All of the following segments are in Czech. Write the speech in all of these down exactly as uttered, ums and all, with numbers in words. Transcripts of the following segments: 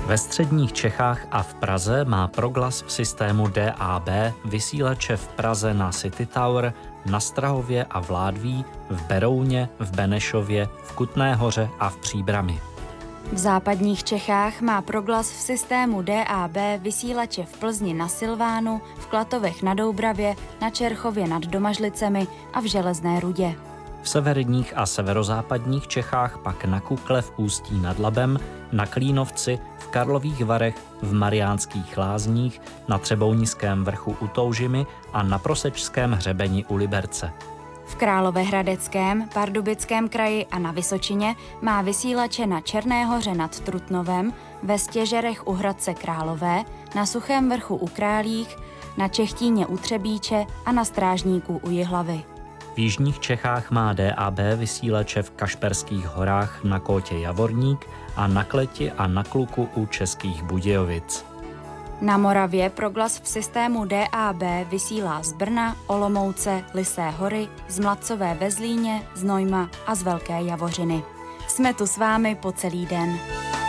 Ve středních Čechách a v Praze má Proglas v systému D A B vysílače v Praze na City Tower, na Strahově a v Ládví, v Berouně, v Benešově, v Kutné Hoře a v Příbrami. V západních Čechách má Proglas v systému D A B vysílače v Plzni na Silvánu, v Klatovech na Doubravě, na Čerchově nad Domažlicemi a v Železné Rudě. V severních a severozápadních Čechách pak na Kukle v Ústí nad Labem, na Klínovci, v Karlových Varech, v Mariánských Lázních, na Třebounickém vrchu u Toužimy a na Prosečském hřebeni u Liberce. V Královéhradeckém, Pardubickém kraji a na Vysočině má vysílače na Černé Hoře nad Trutnovem, ve Stěžerech u Hradce Králové, na Suchém vrchu u Králích, na Čechtíně u Třebíče a na Strážníku u Jihlavy. V jižních Čechách má D A B vysílače v Kašperských horách na Kótě Javorník a na Kleti a na Kluku u Českých Budějovic. Na Moravě Proglas v systému D A B vysílá z Brna, Olomouce, Lysé hory, z Mladcové ve Zlíně, z Nojma a z Velké Javořiny. Jsme tu s vámi po celý den.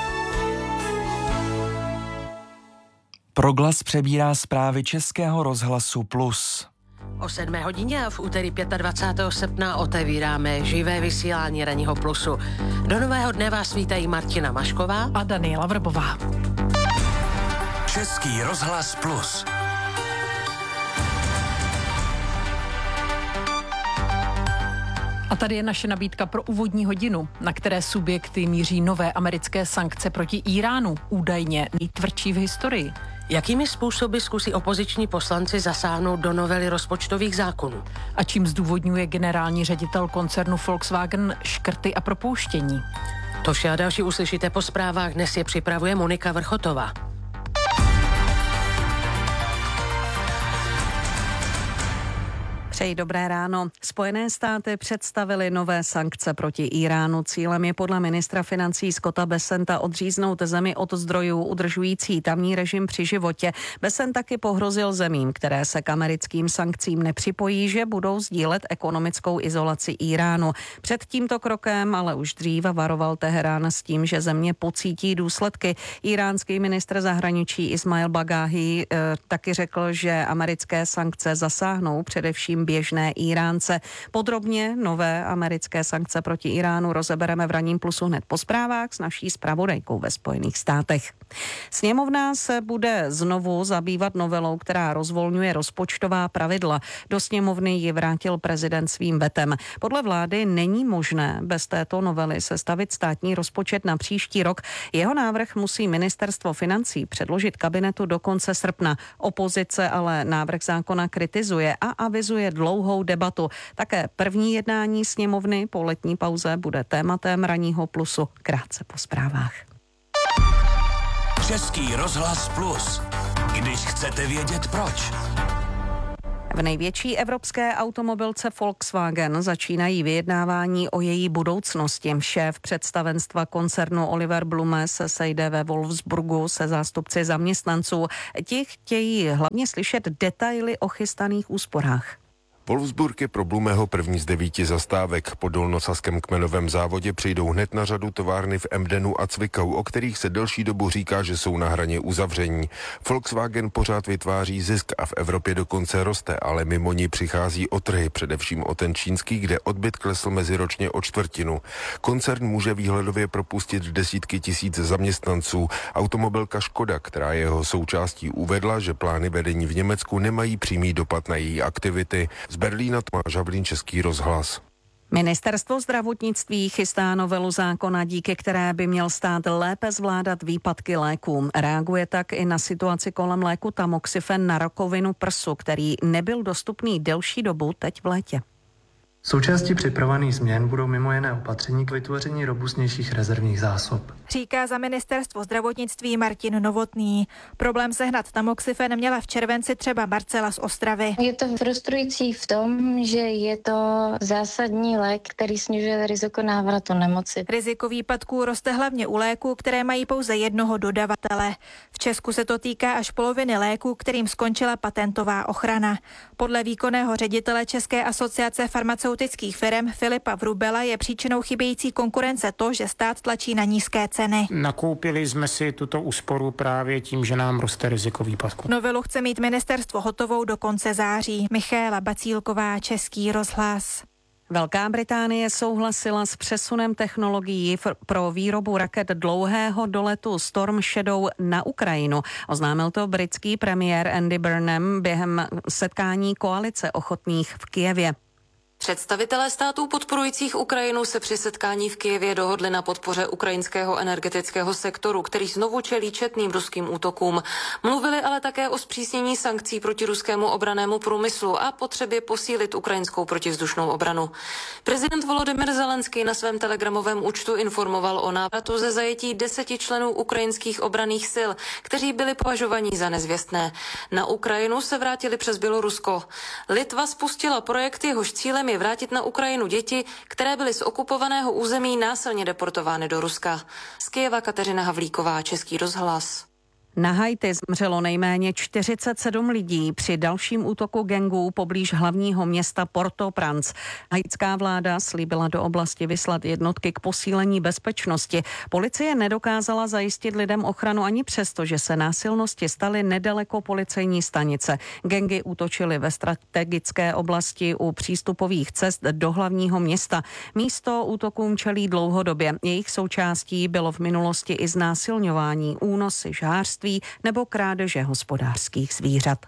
Proglas přebírá zprávy Českého rozhlasu Plus. O sedmé hodině a v úterý dvacátého pátého srpna otevíráme živé vysílání Ranního Plusu. Do nového dne vás vítají Martina Mašková a Daniela Vrbová. Český rozhlas Plus. A tady je naše nabídka pro úvodní hodinu, na které subjekty míří nové americké sankce proti Íránu, údajně nejtvrdší v historii. Jakými způsoby zkusí opoziční poslanci zasáhnout do novely rozpočtových zákonů? A čím zdůvodňuje generální ředitel koncernu Volkswagen škrty a propouštění? To vše a další uslyšíte po zprávách. Dnes je připravuje Monika Vrchotová. Přeji dobré ráno. Spojené státy představily nové sankce proti Íránu. Cílem je podle ministra financí Scotta Bessenta odříznout zemi od zdrojů udržující tamní režim při životě. Bessent taky pohrozil zemím, které se k americkým sankcím nepřipojí, že budou sdílet ekonomickou izolaci Íránu. Před tímto krokem ale už dříve varoval Teherán s tím, že země pocítí důsledky. Íránský ministr zahraničí Ismail Bagáhi eh, taky řekl, že americké sankce zasáhnou především běžné Íránce. Podrobně nové americké sankce proti Íránu rozebereme v Ranním Plusu hned po zprávách s naší zpravodajkou ve Spojených státech. Sněmovna se bude znovu zabývat novelou, která rozvolňuje rozpočtová pravidla. Do sněmovny ji vrátil prezident svým vetem. Podle vlády není možné bez této novely sestavit státní rozpočet na příští rok. Jeho návrh musí ministerstvo financí předložit kabinetu do konce srpna. Opozice ale návrh zákona kritizuje a avizuje dlouhou debatu. Také první jednání sněmovny po letní pauze bude tématem Ranního Plusu krátce po zprávách. Český rozhlas Plus. Když chcete vědět proč. V největší evropské automobilce Volkswagen začínají vyjednávání o její budoucnosti. Šéf představenstva koncernu Oliver Blume se sejde ve Wolfsburgu se zástupci zaměstnanců. Ti chtějí hlavně slyšet detaily o chystaných úsporách. Wolfsburg je pro Blumeho první z devíti zastávek. Po dolnosaském kmenovém závodě přijdou hned na řadu továrny v Emdenu a Cvikau, o kterých se delší dobu říká, že jsou na hraně uzavření. Volkswagen pořád vytváří zisk a v Evropě dokonce roste, ale mimo ní přichází o trhy, především o ten čínský, kde odbyt klesl meziročně o čtvrtinu. Koncern může výhledově propustit desítky tisíc zaměstnanců. Automobilka Škoda, která je jeho součástí, uvedla, že plány vedení v Německu nemají přímý dopad na její aktivity. Z Berlína Tomáš Havlín, Český rozhlas. Ministerstvo zdravotnictví chystá novelu zákona, díky které by měl stát lépe zvládat výpadky léků. Reaguje tak i na situaci kolem léku Tamoxifen na rakovinu prsu, který nebyl dostupný delší dobu teď v létě. Součástí připravovaných změn budou mimo jiné opatření k vytvoření robustnějších rezervních zásob. Říká za ministerstvo zdravotnictví Martin Novotný. Problém sehnat Tamoxifen měla v červenci třeba Marcela z Ostravy. Je to frustrující v tom, že je to zásadní lék, který snižuje riziko návratu nemoci. Riziko výpadků roste hlavně u léků, které mají pouze jednoho dodavatele. V Česku se to týká až poloviny léků, kterým skončila patentová ochrana. Podle výkonného ředitele České asociace farmaceutických firem Filipa Vrubela je příčinou chybějící konkurence to, že stát tlačí na nízké ceny. ceny. Nakoupili jsme si tuto úsporu právě tím, že nám roste riziko výpadku. Novelu chce mít ministerstvo hotovou do konce září. Michaela Bacílková, Český rozhlas. Velká Británie souhlasila s přesunem technologií pro výrobu raket dlouhého doletu Storm Shadow na Ukrajinu. Oznámil to britský premiér Andy Burnham během setkání koalice ochotných v Kyjevě. Představitelé států podporujících Ukrajinu se při setkání v Kyjevě dohodli na podpoře ukrajinského energetického sektoru, který znovu čelí četným ruským útokům. Mluvili ale také o zpřísnění sankcí proti ruskému obrannému průmyslu a potřebě posílit ukrajinskou protivzdušnou obranu. Prezident Volodymyr Zelenský na svém telegramovém účtu informoval o návratu ze zajetí deseti členů ukrajinských obranných sil, kteří byli považovaní za nezvěstné. Na Ukrajinu se vrátili přes Bělorusko. Litva spustila projekt, jehož cílem je vrátit na Ukrajinu děti, které byly z okupovaného území násilně deportovány do Ruska. Z Kyjeva Kateřina Havlíková, Český rozhlas. Na Haiti zemřelo nejméně čtyřicet sedm lidí při dalším útoku gangů poblíž hlavního města Port-au-Prince. Haitská vláda slíbila do oblasti vyslat jednotky k posílení bezpečnosti. Policie nedokázala zajistit lidem ochranu ani přesto, že se násilnosti staly nedaleko policejní stanice. Gangy útočily ve strategické oblasti u přístupových cest do hlavního města. Místo útokům čelí dlouhodobě. Jejich součástí bylo v minulosti i znásilňování, únosy, žhářství nebo krádeže hospodářských zvířat.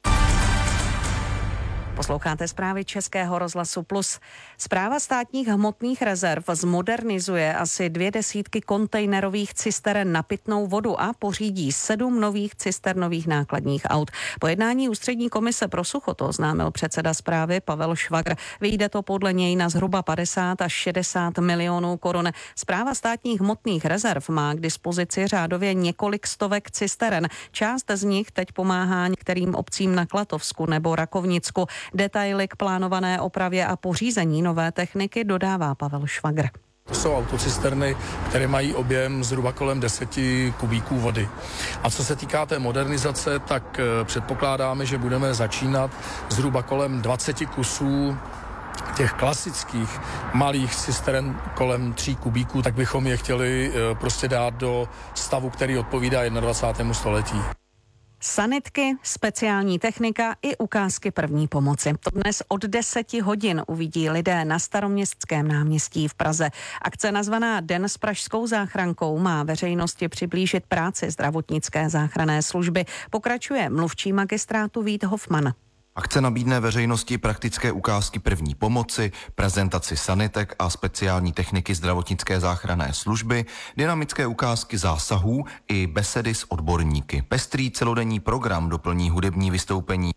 Posloucháte zprávy Českého rozhlasu Plus. Správa státních hmotných rezerv zmodernizuje asi dvě desítky kontejnerových cisteren na pitnou vodu a pořídí sedm nových cisternových nákladních aut. Po jednání ústřední komise pro sucho to oznámil předseda správy Pavel Švagr. Vyjde to podle něj na zhruba padesát až šedesát milionů korun. Správa státních hmotných rezerv má k dispozici řádově několik stovek cisteren. Část z nich teď pomáhá některým obcím na Klatovsku nebo Rakovnicku. Detaily k plánované opravě a pořízení nové techniky dodává Pavel Švagr. To jsou autocisterny, které mají objem zhruba kolem deseti kubíků vody. A co se týká té modernizace, tak předpokládáme, že budeme začínat zhruba kolem dvaceti kusů těch klasických malých cisteren kolem tří kubíků, tak bychom je chtěli prostě dát do stavu, který odpovídá dvacátému prvnímu století. Sanitky, speciální technika i ukázky první pomoci. To dnes od deseti hodin uvidí lidé na Staroměstském náměstí v Praze. Akce nazvaná Den s pražskou záchrankou má veřejnosti přiblížit práci zdravotnické záchranné služby. Pokračuje mluvčí magistrátu Vít Hofman. Akce nabídne veřejnosti praktické ukázky první pomoci, prezentaci sanitek a speciální techniky zdravotnické záchranné služby, dynamické ukázky zásahů i besedy s odborníky. Pestrý celodenní program doplní hudební vystoupení.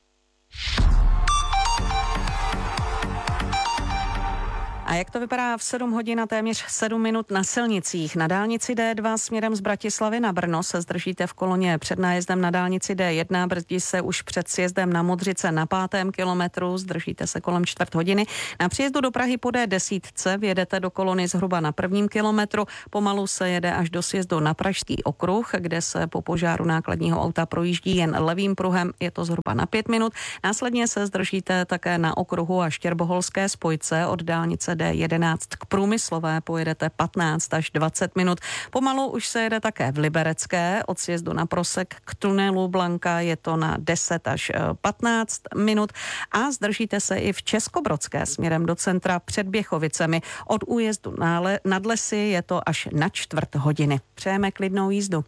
A jak to vypadá v sedm hodin a téměř sedm minut na silnicích? Na dálnici D dva směrem z Bratislavy na Brno se zdržíte v koloně před nájezdem na dálnici D jedna, brzdí se už před sjezdem na Modřice na pátém kilometru, zdržíte se kolem čtvrt hodiny. Na příjezdu do Prahy po D deset vjedete do kolony zhruba na prvním kilometru, pomalu se jede až do sjezdu na Pražský okruh, kde se po požáru nákladního auta projíždí jen levým pruhem, je to zhruba na pět minut. Následně se zdržíte také na okruhu a Štěrboholské spojce od dálnice D jedenáct k Průmyslové pojedete patnáct až dvacet minut. Pomalu už se jede také v Liberecké, od sjezdu na Prosek k tunelu Blanka je to na deset až patnáct minut a zdržíte se i v Českobrodské směrem do centra před Běchovicemi. Od újezdu nad Lesy je to až na čtvrt hodiny. Přejeme klidnou jízdu.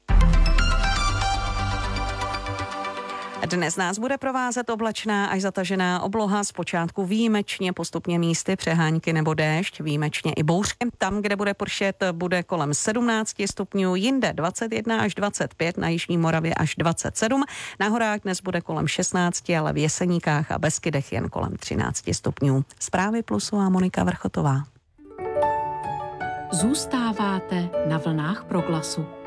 Dnes nás bude provázet oblačná až zatažená obloha, zpočátku výjimečně, postupně místy přehánky nebo déšť, výjimečně i bouřky. Tam, kde bude pršet, bude kolem sedmnáct stupňů, jinde dvacet jedna až dvacet pět, na jižní Moravě až dvacet sedm. Na horách dnes bude kolem šestnáct, ale v Jeseníkách a Beskydech jen kolem třináct stupňů. Zprávy Plusu a Monika Vrchotová. Zůstáváte na vlnách Proglasu.